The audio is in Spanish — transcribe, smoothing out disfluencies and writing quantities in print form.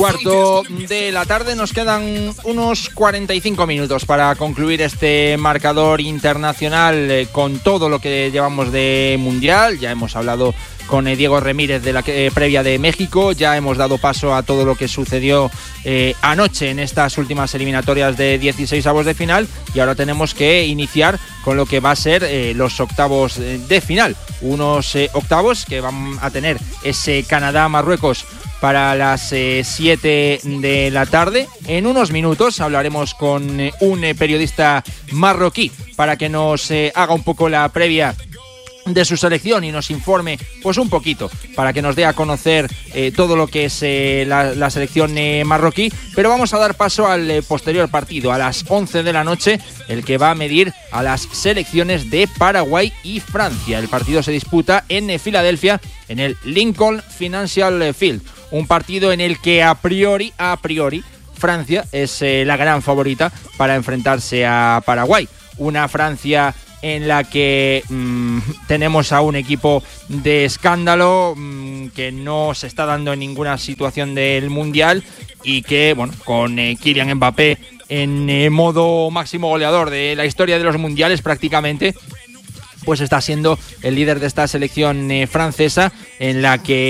Cuarto de la tarde, nos quedan unos 45 minutos para concluir este marcador internacional con todo lo que llevamos de Mundial. Ya hemos hablado con Diego Remírez de la previa de México, ya hemos dado paso a todo lo que sucedió anoche en estas últimas eliminatorias de 16avos de final, y ahora tenemos que iniciar con lo que va a ser los octavos de final. Unos octavos que van a tener ese Canadá-Marruecos para las 7 de la tarde. En unos minutos hablaremos con un periodista marroquí para que nos haga un poco la previa de su selección y nos informe pues un poquito, para que nos dé a conocer todo lo que es la selección marroquí. Pero vamos a dar paso al posterior partido, a las 11 de la noche, el que va a medir a las selecciones de Paraguay y Francia. El partido se disputa en Filadelfia, en el Lincoln Financial Field, un partido en el que a priori Francia es la gran favorita para enfrentarse a Paraguay. Una Francia en la que tenemos a un equipo de escándalo que no se está dando en ninguna situación del Mundial, y que, bueno, con Kylian Mbappé en modo máximo goleador de la historia de los Mundiales prácticamente, pues está siendo el líder de esta selección francesa, en la que